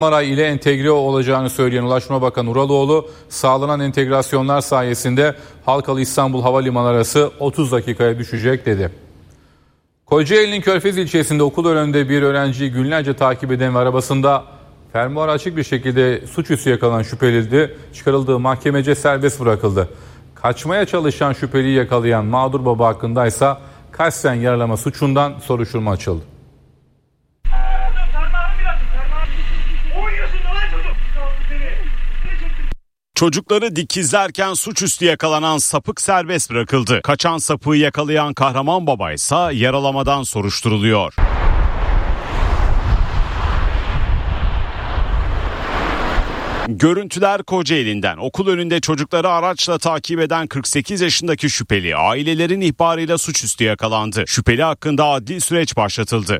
Marmara ile entegre olacağını söyleyen Ulaştırma Bakanı Uraloğlu, sağlanan entegrasyonlar sayesinde Halkalı İstanbul Havalimanı arası 30 dakikaya düşecek dedi. Kocaeli'nin Körfez ilçesinde okul önünde bir öğrenciyi günlerce takip eden ve arabasında fermuarı açık bir şekilde suçüstü yakalanan şüpheli çıkarıldığı mahkemece serbest bırakıldı. Kaçmaya çalışan şüpheliyi yakalayan mağdur baba hakkındaysa kasten yaralama suçundan soruşturma açıldı. Çocukları dikizlerken suçüstü yakalanan sapık serbest bırakıldı. Kaçan sapığı yakalayan kahraman baba ise yaralamadan soruşturuluyor. Görüntüler Kocaeli'nden. Okul önünde çocukları araçla takip eden 48 yaşındaki şüpheli ailelerin ihbarıyla suçüstü yakalandı. Şüpheli hakkında adli süreç başlatıldı.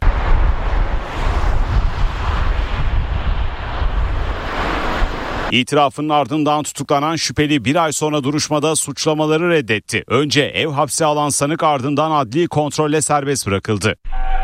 İtirafının ardından tutuklanan şüpheli bir ay sonra duruşmada suçlamaları reddetti. Önce ev hapsi alan sanık ardından adli kontrolle serbest bırakıldı.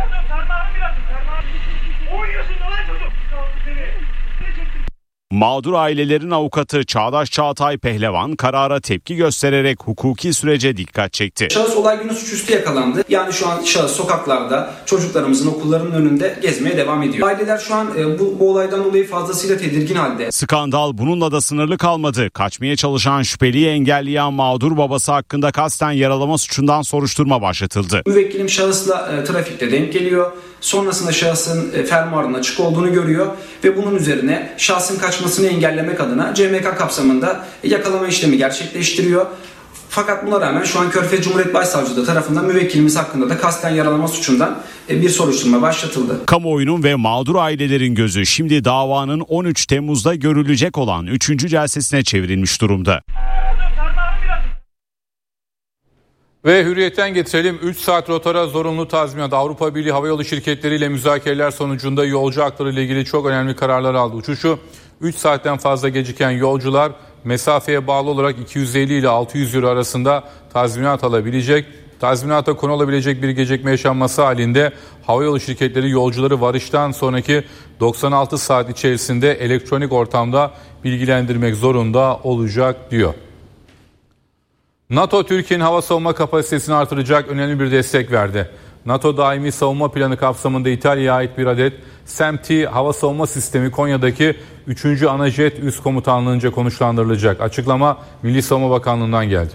Mağdur ailelerin avukatı Çağdaş Çağatay Pehlevan karara tepki göstererek hukuki sürece dikkat çekti. Şahıs olay günü suçüstü yakalandı. Yani şu an şahıs sokaklarda çocuklarımızın okullarının önünde gezmeye devam ediyor. Aileler şu an bu olaydan dolayı fazlasıyla tedirgin halde. Skandal bununla da sınırlı kalmadı. Kaçmaya çalışan şüpheliyi engelleyen mağdur babası hakkında kasten yaralama suçundan soruşturma başlatıldı. Müvekkilim şahısla trafikte denk geliyor. Sonrasında şahsın fermuarının açık olduğunu görüyor ve bunun üzerine şahsın kaçmasını engellemek adına CMK kapsamında yakalama işlemi gerçekleştiriyor. Fakat buna rağmen şu an Körfez Cumhuriyet Başsavcılığı tarafından müvekkilimiz hakkında da kasten yaralama suçundan bir soruşturma başlatıldı. Kamuoyunun ve mağdur ailelerin gözü şimdi davanın 13 Temmuz'da görülecek olan 3. celsesine çevrilmiş durumda. Ve hürriyetten getirelim. 3 saat rotara zorunlu tazminat. Avrupa Birliği havayolu şirketleriyle müzakereler sonucunda yolcu hakları ile ilgili çok önemli kararlar aldı. Uçuşu 3 saatten fazla geciken yolcular mesafeye bağlı olarak 250 ile 600 euro arasında tazminat alabilecek. Tazminata konu olabilecek bir gecikme yaşanması halinde havayolu şirketleri yolcuları varıştan sonraki 96 saat içerisinde elektronik ortamda bilgilendirmek zorunda olacak diyor. NATO, Türkiye'nin hava savunma kapasitesini artıracak önemli bir destek verdi. NATO daimi savunma planı kapsamında İtalya'ya ait bir adet SAM-T hava savunma sistemi Konya'daki 3. Anajet Üst Komutanlığı'nca konuşlandırılacak. Açıklama Milli Savunma Bakanlığı'ndan geldi.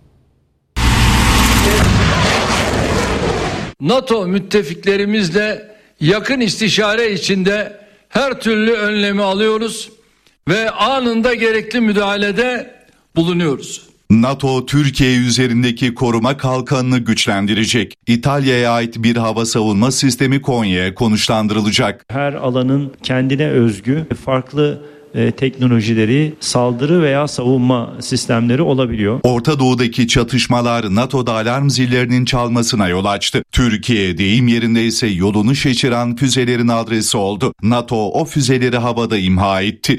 NATO müttefiklerimizle yakın istişare içinde her türlü önlemi alıyoruz ve anında gerekli müdahalede bulunuyoruz. NATO, Türkiye üzerindeki koruma kalkanını güçlendirecek. İtalya'ya ait bir hava savunma sistemi Konya'ya konuşlandırılacak. Her alanın kendine özgü farklı teknolojileri, saldırı veya savunma sistemleri olabiliyor. Orta Doğu'daki çatışmalar NATO'da alarm zillerinin çalmasına yol açtı. Türkiye deyim yerinde ise yolunu şaşıran füzelerin adresi oldu. NATO o füzeleri havada imha etti.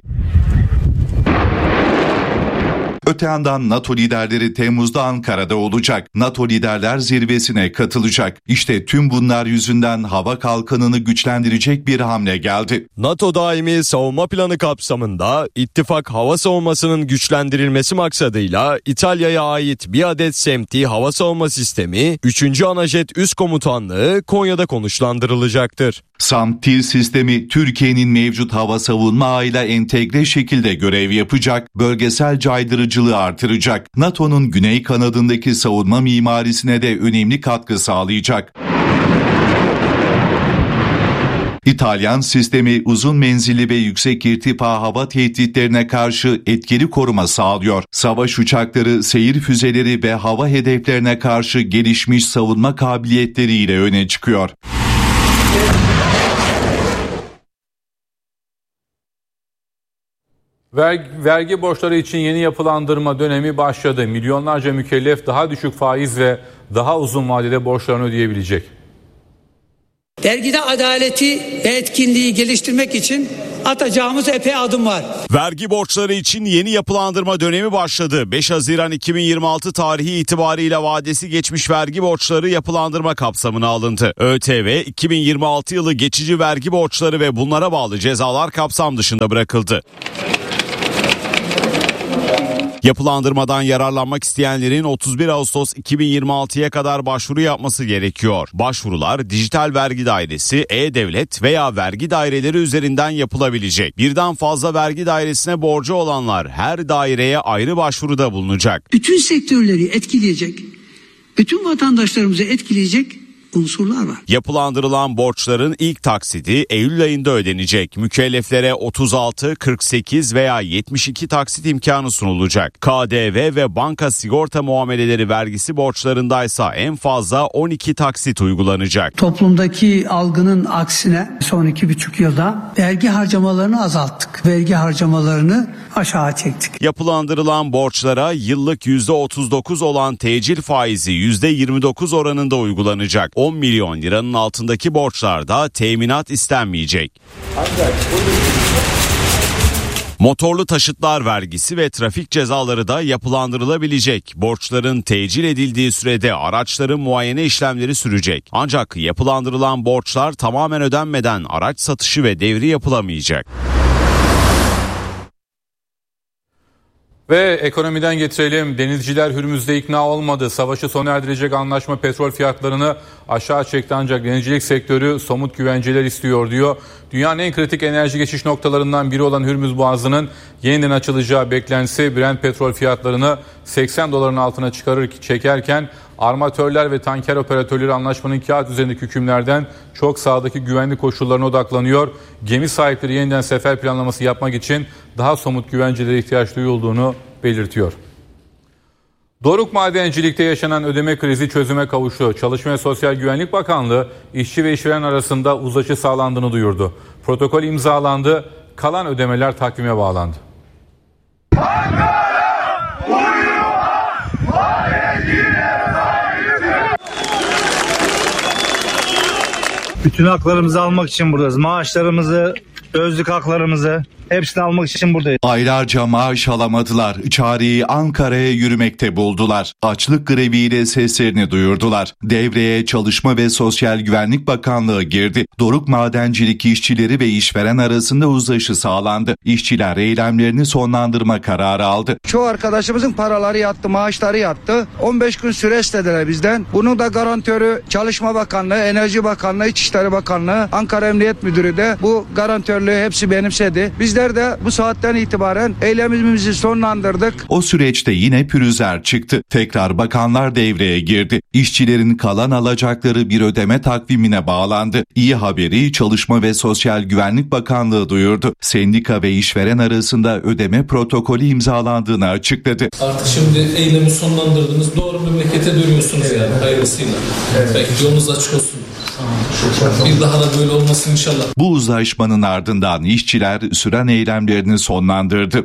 Öte yandan NATO liderleri Temmuz'da Ankara'da olacak. NATO liderler zirvesine katılacak. İşte tüm bunlar yüzünden hava kalkanını güçlendirecek bir hamle geldi. NATO daimi savunma planı kapsamında ittifak hava savunmasının güçlendirilmesi maksadıyla İtalya'ya ait bir adet SAM-T hava savunma sistemi 3. Anajet Üst Komutanlığı Konya'da konuşlandırılacaktır. SAM-T sistemi Türkiye'nin mevcut hava savunma ağıyla entegre şekilde görev yapacak, bölgesel caydırıcılığı artıracak. NATO'nun güney kanadındaki savunma mimarisine de önemli katkı sağlayacak. İtalyan sistemi uzun menzilli ve yüksek irtifa hava tehditlerine karşı etkili koruma sağlıyor. Savaş uçakları, seyir füzeleri ve hava hedeflerine karşı gelişmiş savunma kabiliyetleriyle öne çıkıyor. Vergi borçları için yeni yapılandırma dönemi başladı. Milyonlarca mükellef daha düşük faiz ve daha uzun vadede borçlarını ödeyebilecek. Vergide adaleti ve etkinliği geliştirmek için atacağımız epey adım var. Vergi borçları için yeni yapılandırma dönemi başladı. 5 Haziran 2026 tarihi itibariyle vadesi geçmiş vergi borçları yapılandırma kapsamına alındı. ÖTV 2026 yılı geçici vergi borçları ve bunlara bağlı cezalar kapsam dışında bırakıldı. Yapılandırmadan yararlanmak isteyenlerin 31 Ağustos 2026'ya kadar başvuru yapması gerekiyor. Başvurular Dijital Vergi Dairesi, E-Devlet veya vergi daireleri üzerinden yapılabilecek. Birden fazla vergi dairesine borcu olanlar her daireye ayrı başvuruda bulunacak. Bütün sektörleri etkileyecek, bütün vatandaşlarımızı etkileyecek unsurlar var. Yapılandırılan borçların ilk taksidi Eylül ayında ödenecek. Mükelleflere 36, 48 veya 72 taksit imkanı sunulacak. KDV ve banka sigorta muameleleri vergisi borçlarındaysa en fazla 12 taksit uygulanacak. Toplumdaki algının aksine son 2,5 yılda vergi harcamalarını azalttık. Vergi harcamalarını aşağı çektik. Yapılandırılan borçlara yıllık %39 olan tecil faizi %29 oranında uygulanacak. 10 milyon liranın altındaki borçlarda teminat istenmeyecek. Motorlu taşıtlar vergisi ve trafik cezaları da yapılandırılabilecek. Borçların tecil edildiği sürede araçların muayene işlemleri sürecek. Ancak yapılandırılan borçlar tamamen ödenmeden araç satışı ve devri yapılamayacak. Ve ekonomiden getirelim. Denizciler Hürmüz'de ikna olmadı. Savaşı sona erdirecek anlaşma petrol fiyatlarını aşağı çekti ancak denizcilik sektörü somut güvenceler istiyor diyor. Dünyanın en kritik enerji geçiş noktalarından biri olan Hürmüz Boğazı'nın yeniden açılacağı beklentisi Brent petrol fiyatlarını 80 doların altına çekerken armatörler ve tanker operatörleri anlaşmanın kağıt üzerindeki hükümlerden çok sahadaki güvenlik koşullarına odaklanıyor. Gemi sahipleri yeniden sefer planlaması yapmak için daha somut güvencelere ihtiyaç duyulduğunu belirtiyor. Doruk Madencilik'te yaşanan ödeme krizi çözüme kavuştu. Çalışma ve Sosyal Güvenlik Bakanlığı işçi ve işveren arasında uzlaşı sağlandığını duyurdu. Protokol imzalandı, kalan ödemeler takvime bağlandı. Bütün haklarımızı almak için buradayız. Maaşlarımızı, özlük haklarımızı hepsini almak için buradayız. Aylarca maaş alamadılar. Çareyi Ankara'ya yürümekte buldular. Açlık greviyle seslerini duyurdular. Devreye Çalışma ve Sosyal Güvenlik Bakanlığı girdi. Doruk Madencilik işçileri ve işveren arasında uzlaşı sağlandı. İşçiler eylemlerini sonlandırma kararı aldı. Çoğu arkadaşımızın paraları yattı, maaşları yattı. 15 gün süre istediler bizden. Bunun da garantörü Çalışma Bakanlığı, Enerji Bakanlığı, İçişleri Bakanlığı, Ankara Emniyet Müdürü de bu garantörlüğü hepsi benimsedi. Bizler de bu saatten itibaren eylemimizi sonlandırdık. O süreçte yine pürüzler çıktı. Tekrar bakanlar devreye girdi. İşçilerin kalan alacakları bir ödeme takvimine bağlandı. İyi haberi Çalışma ve Sosyal Güvenlik Bakanlığı duyurdu. Sendika ve işveren arasında ödeme protokolü imzalandığını açıkladı. Artık şimdi eylemi sonlandırdınız. Doğru memlekete dönüyorsunuz yani hayırlısıyla. Belki yolunuz açık olsun. Bir daha da böyle olmasın inşallah. Bu uzlaşmanın ardından işçiler süren eylemlerini sonlandırdı.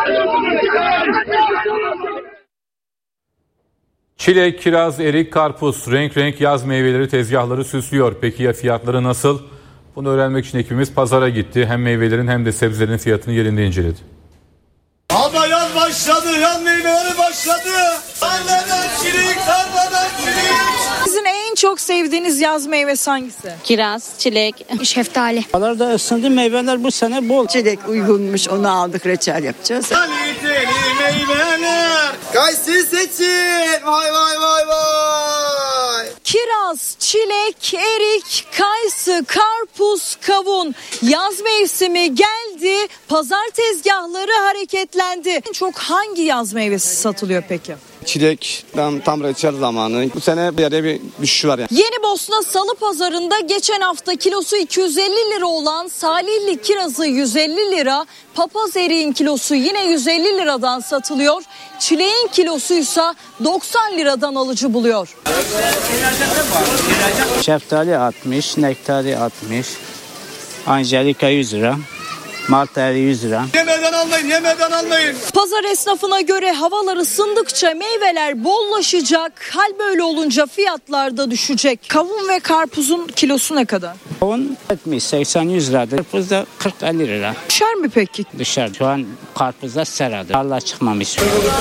Çilek, kiraz, erik, karpuz, renk renk yaz meyveleri tezgahları süslüyor. Peki ya fiyatları nasıl? Bunu öğrenmek için ekibimiz pazara gitti. Hem meyvelerin hem de sebzelerin fiyatını yerinde inceledi. Ama yaz başladı, yaz meyveleri başladı. Tarladan çilek, tarladan çilek. Sizin en çok sevdiğiniz yaz meyvesi hangisi? Kiraz, çilek, şeftali. Havalar da ısındı, meyveler bu sene bol. Çilek uygunmuş, onu aldık, reçel yapacağız. Kaliteli meyveler, kayısı seçin, vay vay vay vay. Kiraz, çilek, erik, kayısı, karpuz, kavun. Yaz mevsimi geldi, pazar tezgahları hareketlendi. En çok hangi yaz meyvesi satılıyor peki? Çilek, tam reçel zamanı. Bu sene bir yerde bir düşüş var yani. Yeni Bosna Salı Pazarı'nda geçen hafta kilosu 250 lira olan Salihli kirazı 150 lira, papaz eriğin kilosu yine 150 liradan satılıyor. Çileğin kilosuysa 90 liradan alıcı buluyor. Şeftali 60, nektari 60, angelika 100 lira, malt eriği 100 lira. Yemeden yemeden almayın, yemeden almayın. Pazar esnafına göre havalar ısındıkça meyveler bollaşacak. Hal böyle olunca fiyatlar da düşecek. Kavun ve karpuzun kilosu ne kadar? Kavun 80-100 liradır. Karpuz da 40-50 lira. Düşer mi peki? Düşer. Şu an karpuzda seradır. Allah çıkmamış.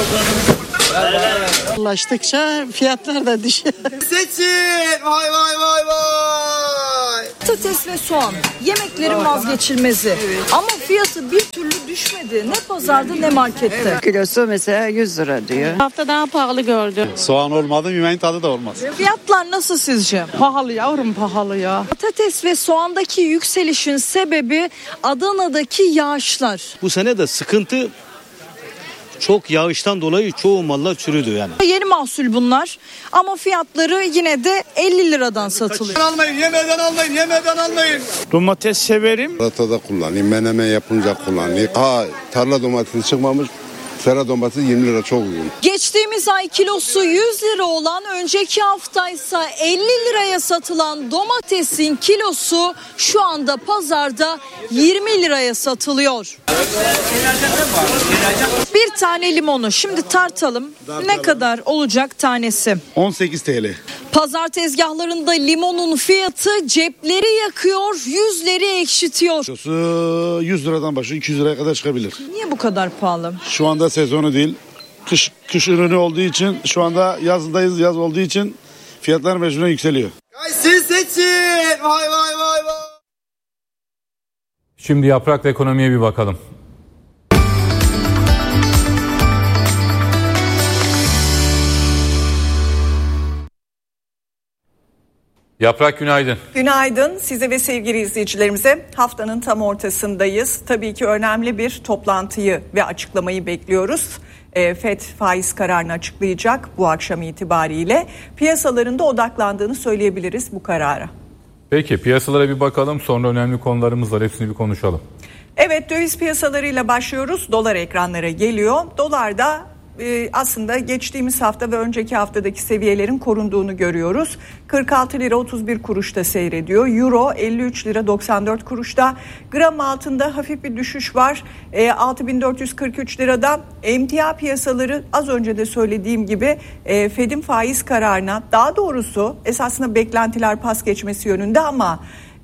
Ulaştıkça fiyatlar da düşüyor. Seçin. Vay vay vay vay. Patates ve soğan yemeklerin vazgeçilmezi. Ama fiyatı bir türlü düşmedi. Ne pazarda ne markette. Kilosu mesela 100 lira diyor. Hafta daha pahalı gördüm. Soğan olmadı, yemeğin tadı da olmaz. Fiyatlar nasıl sizce? Pahalı yavrum, pahalı ya. Patates ve soğandaki yükselişin sebebi Adana'daki yağışlar. Bu sene de sıkıntı çok yağıştan dolayı çoğu mallar çürüdü yani. Yeni mahsul bunlar ama fiyatları yine de 50 liradan satılıyor. Almayın, yemeden almayın, yemeden almayın. Domates severim. Salatada kullanayım, menemen yapınca kullanayım. Tarla domatesi çıkmamış. Sera domatesi 20 lira çok uygun. Geçtiğimiz ay kilosu 100 lira olan, önceki haftaysa 50 liraya satılan domatesin kilosu şu anda pazarda 20 liraya satılıyor. Bir tane limonu şimdi tartalım. Ne kadar olacak tanesi? 18 TL. Pazar tezgahlarında limonun fiyatı cepleri yakıyor, yüzleri ekşitiyor. 100 liradan başlıyor 200 liraya kadar çıkabilir. Niye bu kadar pahalı? Şu anda sezonu değil. Kış ürünü olduğu için, şu anda yazdayız, yaz olduğu için fiyatlar mecburen yükseliyor. Siz seçin. Vay vay vay vay. Şimdi yaprakla ekonomiye bir bakalım. Yaprak günaydın. Günaydın size ve sevgili izleyicilerimize. Haftanın tam ortasındayız. Tabii ki önemli bir toplantıyı ve açıklamayı bekliyoruz. FED faiz kararını açıklayacak bu akşam itibariyle. Piyasalarında odaklandığını söyleyebiliriz bu karara. Peki piyasalara bir bakalım, sonra önemli konularımız var, hepsini bir konuşalım. Evet, döviz piyasalarıyla başlıyoruz. Dolar ekranlara geliyor. Dolarda aslında geçtiğimiz hafta ve önceki haftadaki seviyelerin korunduğunu görüyoruz. 46 lira 31 kuruşta seyrediyor. Euro 53 lira 94 kuruşta. Gram altında hafif bir düşüş var. 6443 lirada. Emtia piyasaları az önce de söylediğim gibi Fed'in faiz kararına, daha doğrusu esasında beklentiler pas geçmesi yönünde ama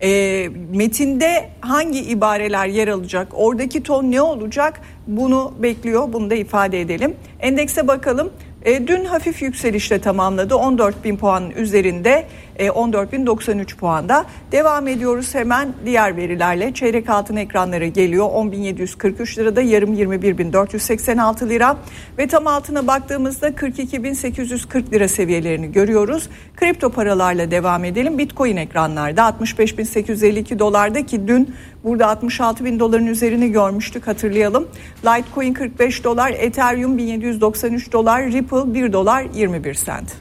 metinde hangi ibareler yer alacak, oradaki ton ne olacak, bunu bekliyor, bunu da ifade edelim. Endekse bakalım. Dün hafif yükselişle tamamladı. 14.000 puanın üzerinde 14.093 puanda. Devam ediyoruz hemen diğer verilerle. Çeyrek altın ekranları geliyor. 10.743 lirada, yarım 21.486 lira. Ve tam altına baktığımızda 42.840 lira seviyelerini görüyoruz. Kripto paralarla devam edelim. Bitcoin ekranlarda 65.852 dolarda ki dün burada 66.000 doların üzerini görmüştük, hatırlayalım. Litecoin 45 dolar, Ethereum 1793 dolar, Ripple 1 dolar 21 sent.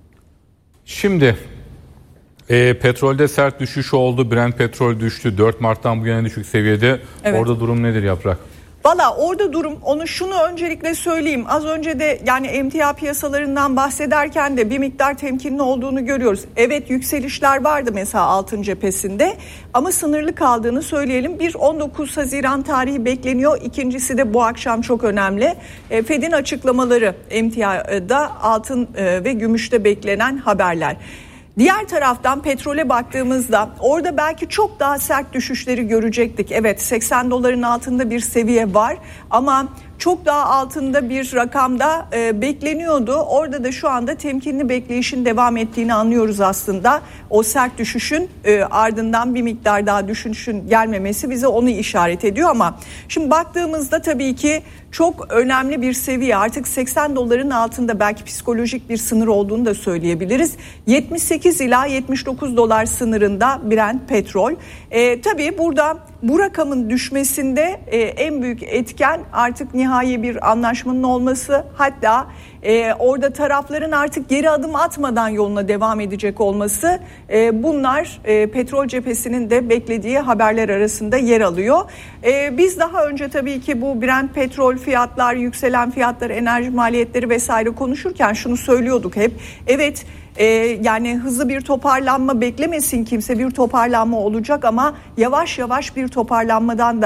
Şimdi petrolde sert düşüş oldu. Brent petrol düştü. 4 Mart'tan bu yana düşük seviyede. Evet. Orada durum nedir Yaprak? Valla orada durum, şunu öncelikle söyleyeyim. Az önce de yani emtia piyasalarından bahsederken de bir miktar temkinli olduğunu görüyoruz. Evet, yükselişler vardı mesela altın cephesinde ama sınırlı kaldığını söyleyelim. 19 Haziran tarihi bekleniyor. İkincisi de bu akşam çok önemli. Fed'in açıklamaları, emtiada altın ve gümüşte beklenen haberler. Diğer taraftan petrole baktığımızda orada belki çok daha sert düşüşleri görecektik. Evet, 80 doların altında bir seviye var ama çok daha altında bir rakamda bekleniyordu. Orada da şu anda temkinli bekleyişin devam ettiğini anlıyoruz aslında. O sert düşüşün ardından bir miktar daha düşüşün gelmemesi bize onu işaret ediyor ama şimdi baktığımızda tabii ki çok önemli bir seviye. Artık 80 doların altında belki psikolojik bir sınır olduğunu da söyleyebiliriz. 78 ila 79 dolar sınırında Brent petrol. Tabii burada bu rakamın düşmesinde en büyük etken artık nihai bir anlaşmanın olması, hatta orada tarafların artık geri adım atmadan yoluna devam edecek olması, bunlar petrol cephesinin de beklediği haberler arasında yer alıyor. Biz daha önce tabii ki bu Brent petrol fiyatlar, yükselen fiyatlar, enerji maliyetleri vesaire konuşurken şunu söylüyorduk hep. Evet, yani hızlı bir toparlanma beklemesin kimse, bir toparlanma olacak ama yavaş yavaş bir toparlanmadan da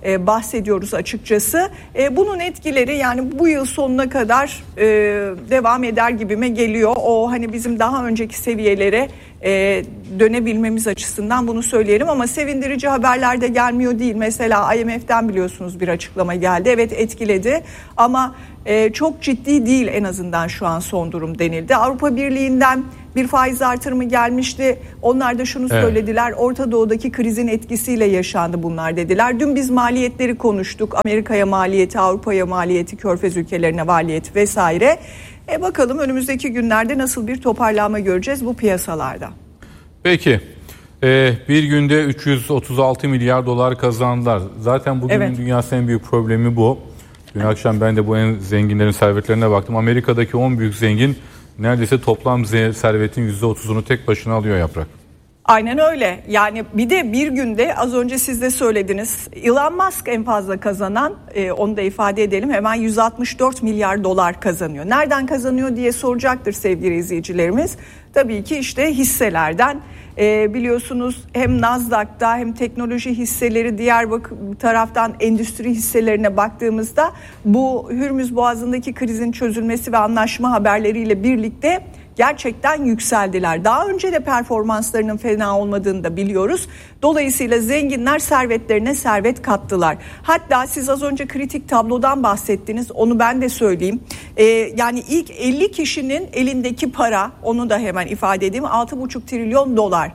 bahsediyoruz açıkçası. Bunun etkileri yani bu yıl sonuna kadar devam eder gibime geliyor. O hani bizim daha önceki seviyelere dönebilmemiz açısından bunu söyleyelim ama sevindirici haberler de gelmiyor değil. Mesela IMF'den biliyorsunuz bir açıklama geldi. Evet etkiledi ama çok ciddi değil en azından şu an son durum denildi. Avrupa Birliği'nden bir faiz artırımı gelmişti. Onlar da şunu söylediler. Orta Doğu'daki krizin etkisiyle yaşandı bunlar dediler. Dün biz maliyetleri konuştuk. Amerika'ya maliyeti, Avrupa'ya maliyeti, Körfez ülkelerine maliyeti vesaire. Bakalım önümüzdeki günlerde nasıl bir toparlanma göreceğiz bu piyasalarda. Peki. Bir günde 336 milyar dolar kazandılar. Zaten bugünün dünyasının en büyük problemi bu. Dün akşam ben de bu en zenginlerin servetlerine baktım. Amerika'daki 10 büyük zengin neredeyse toplam servetin %30'unu tek başına alıyor Yaprak. Aynen öyle. Yani bir de bir günde az önce siz de söylediniz. Elon Musk en fazla kazanan, onu da ifade edelim. Hemen 164 milyar dolar kazanıyor. Nereden kazanıyor diye soracaktır sevgili izleyicilerimiz. Tabii ki işte hisselerden. Biliyorsunuz hem Nasdaq'ta hem teknoloji hisseleri diğer taraftan endüstri hisselerine baktığımızda bu Hürmüz Boğazı'ndaki krizin çözülmesi ve anlaşma haberleriyle birlikte gerçekten yükseldiler. Daha önce de performanslarının fena olmadığını da biliyoruz. Dolayısıyla zenginler servetlerine servet kattılar. Hatta siz az önce kritik tablodan bahsettiniz. Onu ben de söyleyeyim. Yani ilk 50 kişinin elindeki para, onu da hemen ifade edeyim, 6,5 trilyon dolar.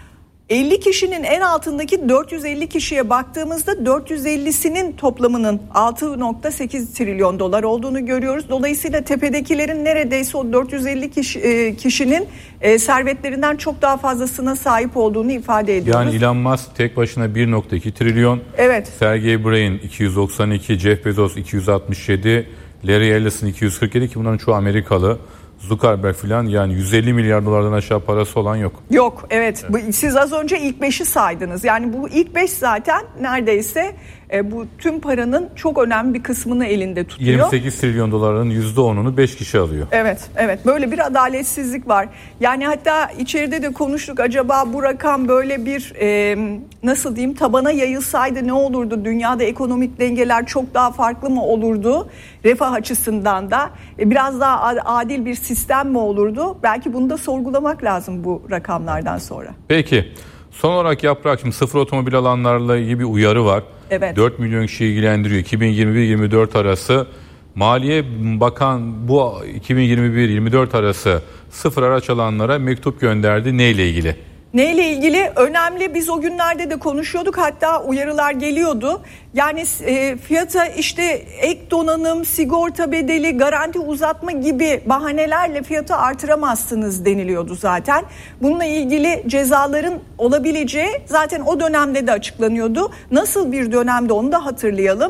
50 kişinin en altındaki 450 kişiye baktığımızda 450'sinin toplamının 6,8 trilyon dolar olduğunu görüyoruz. Dolayısıyla tepedekilerin neredeyse o 450 kişinin servetlerinden çok daha fazlasına sahip olduğunu ifade ediyoruz. Yani Elon Musk tek başına 1,2 trilyon, evet. Sergey Brin 292, Jeff Bezos 267, Larry Ellison 247 ki bunların çoğu Amerikalı. Zuckerberg filan yani 150 milyar dolardan aşağı parası olan yok. Yok evet. Siz az önce ilk 5'i saydınız. Yani bu ilk 5 zaten neredeyse bu tüm paranın çok önemli bir kısmını elinde tutuyor. 28 trilyon doların %10'unu 5 kişi alıyor. Evet. Böyle bir adaletsizlik var. Yani hatta içeride de konuştuk. Acaba bu rakam böyle bir nasıl diyeyim tabana yayılsaydı ne olurdu? Dünyada ekonomik dengeler çok daha farklı mı olurdu? Refah açısından da biraz daha adil bir sistem mi olurdu? Belki bunu da sorgulamak lazım bu rakamlardan sonra. Peki. Son olarak Yaprak, şimdi sıfır otomobil alanlarla ilgili bir uyarı var. Evet. 4 milyon kişi ilgilendiriyor. 2021-24 arası Maliye Bakan bu 2021-24 arası sıfır araç alanlara mektup gönderdi. Neyle ilgili? Neyle ilgili? Önemli. Biz o günlerde de konuşuyorduk. Hatta uyarılar geliyordu. Yani fiyata işte ek donanım, sigorta bedeli, garanti uzatma gibi bahanelerle fiyatı artıramazsınız deniliyordu zaten. Bununla ilgili cezaların olabileceği zaten o dönemde de açıklanıyordu. Nasıl bir dönemde onu da hatırlayalım.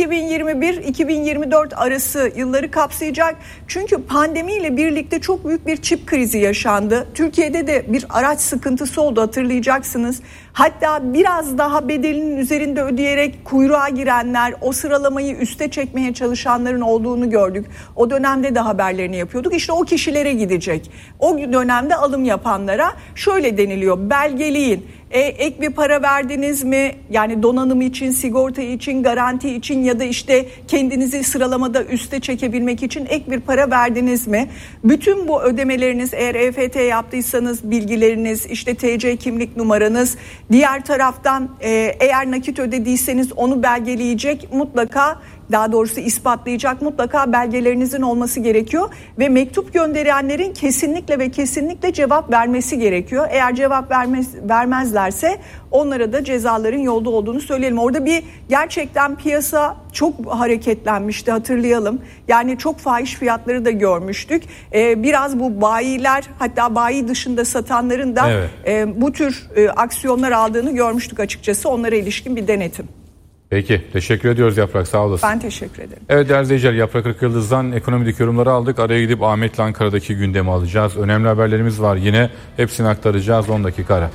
2021-2024 arası yılları kapsayacak. Çünkü pandemiyle birlikte çok büyük bir çip krizi yaşandı. Türkiye'de de bir araç sıkıntısı oldu, hatırlayacaksınız. Hatta biraz daha bedelinin üzerinde ödeyerek kuyruğa girenler, o sıralamayı üste çekmeye çalışanların olduğunu gördük. O dönemde de haberlerini yapıyorduk. İşte o kişilere gidecek. O dönemde alım yapanlara şöyle deniliyor: belgeleyin. Ek bir para verdiniz mi? Yani donanım için, sigorta için, garanti için ya da işte kendinizi sıralamada üste çekebilmek için ek bir para verdiniz mi? Bütün bu ödemeleriniz, eğer EFT yaptıysanız bilgileriniz, işte TC kimlik numaranız, diğer taraftan eğer nakit ödediyseniz onu belgeleyecek mutlaka, daha doğrusu ispatlayacak mutlaka belgelerinizin olması gerekiyor ve mektup gönderenlerin kesinlikle cevap vermesi gerekiyor. Eğer cevap vermezlerse onlara da cezaların yolda olduğunu söyleyelim. Orada bir gerçekten piyasa çok hareketlenmişti, hatırlayalım. Yani çok fahiş fiyatları da görmüştük. Biraz bu bayiler, hatta bayi dışında satanların da bu tür aksiyonlar aldığını görmüştük açıkçası. Onlara ilişkin bir denetim. Peki, teşekkür ediyoruz Yaprak, sağ olasın. Ben teşekkür ederim. Evet değerli izleyiciler, Yaprak Akılyıldız'dan ekonomideki yorumları aldık. Araya gidip Ahmet'le Ankara'daki gündemi alacağız. Önemli haberlerimiz var yine, hepsini aktaracağız. 10 dakika ara.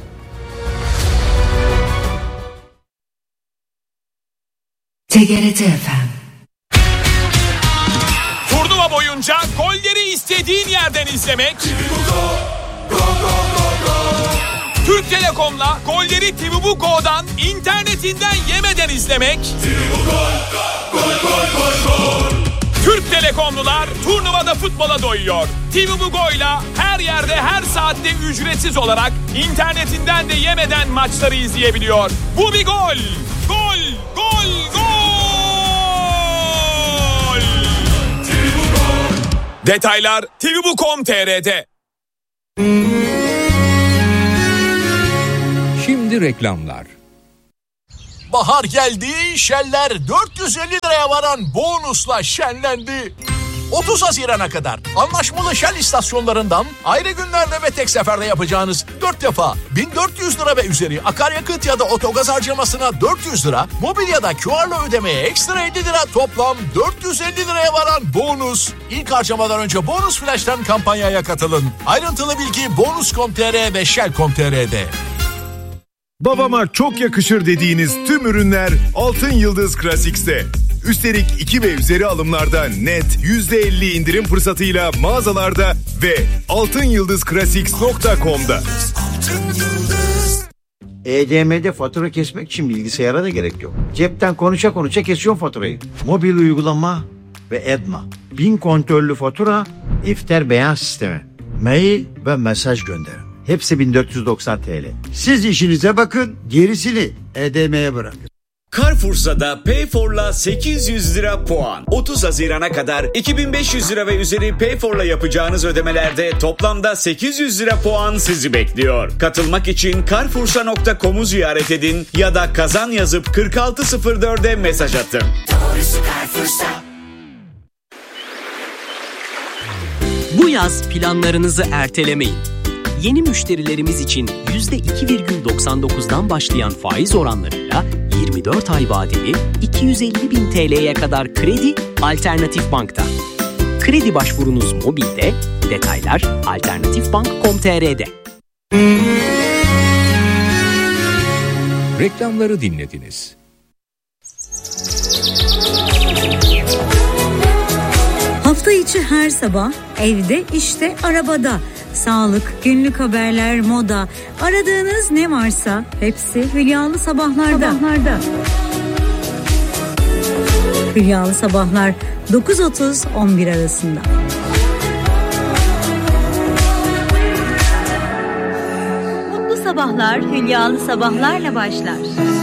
TGRT FM. Turnuva boyunca golleri istediğin yerden izlemek Türk Telekom'la golleri TV Go'dan internetinden yemeden izlemek. Türk Telekomlular turnuvada futbola doyuyor. TV Go'yla her yerde her saatte ücretsiz olarak internetinden de yemeden maçları izleyebiliyor. Bu bir gol. Gol, gol, gol. Detaylar tvbu.com.tr'de. Şimdi reklamlar. Bahar geldi, Shell'ler 450 liraya varan bonusla şenlendi. 30 Haziran'a kadar anlaşmalı Shell istasyonlarından ayrı günlerde ve tek seferde yapacağınız 4 defa 1400 lira ve üzeri akaryakıt ya da otogaz harcamasına 400 lira, mobilyada QR'la ödemeye ekstra 50 lira, toplam 450 liraya varan bonus. İlk harcamadan önce Bonus Flash'tan kampanyaya katılın. Ayrıntılı bilgi bonus.com.tr ve shell.com.tr'de. Babama çok yakışır dediğiniz tüm ürünler Altın Yıldız Classics'te. Üstelik 2 ve üzeri alımlarda net %50 indirim fırsatıyla mağazalarda ve altınyıldızclassics.com'da. EDM'de fatura kesmek için bilgisayara da gerek yok. Cepten konuşa konuşa kesiyorsun faturayı. Mobil uygulama ve Edma. 1000 kontrollü fatura, İfter beyan sistemi. Mail ve mesaj gönderin. Hepsi 1490 TL. Siz işinize bakın, gerisini EDM'ye bırakın. Carrefour'da Payfor'la 800 lira puan. 30 Haziran'a kadar 2500 lira ve üzeri Payfor'la yapacağınız ödemelerde toplamda 800 lira puan sizi bekliyor. Katılmak için carrefoursa.com'u ziyaret edin ya da kazan yazıp 4604'e mesaj atın. Doğrusu Carrefour'sa. Bu yaz planlarınızı ertelemeyin. Yeni müşterilerimiz için %2,99'dan başlayan faiz oranlarıyla 24 ay vadeli 250.000 TL'ye kadar kredi Alternatif Bank'ta. Kredi başvurunuz mobilde, detaylar alternatifbank.com.tr'de. Reklamları dinlediniz. Hafta içi her sabah evde, işte, arabada. Sağlık, günlük haberler, moda. Aradığınız ne varsa hepsi Hülyalı Sabahlar'da. Hülyalı Sabahlar 9.30-11 arasında. Mutlu sabahlar Hülyalı Sabahlar'la başlar.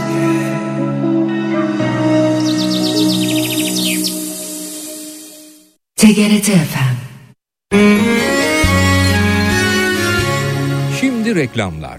TGRT FM. Şimdi reklamlar.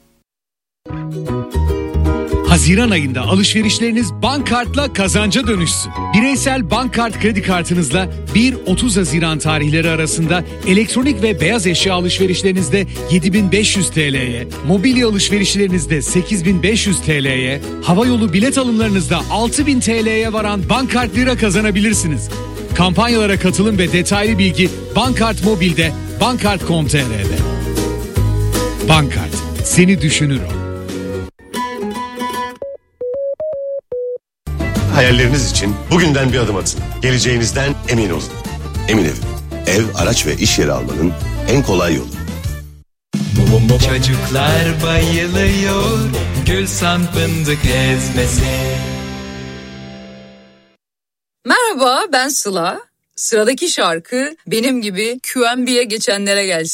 Haziran ayında alışverişleriniz Bankkart'la kazanca dönüşsün. Bireysel Bankkart kredi kartınızla 1-30 Haziran tarihleri arasında elektronik ve beyaz eşya alışverişlerinizde 7.500 TL'ye, mobilya alışverişlerinizde 8.500 TL'ye, havayolu bilet alımlarınızda 6.000 TL'ye varan Bankkart lira kazanabilirsiniz. Kampanyalara katılın ve detaylı bilgi Bankkart Mobil'de, bankkart.com.tr'de. Bankkart, seni düşünür o. Hayalleriniz için bugünden bir adım atın. Geleceğinizden emin olun. Emin Ev, araç ve iş yeri almanın en kolay yolu. Çocuklar bayılıyor Gülsan fındık ezmesi. Merhaba, ben Sıla. Sıradaki şarkı benim gibi QMB'ye geçenlere gelsin.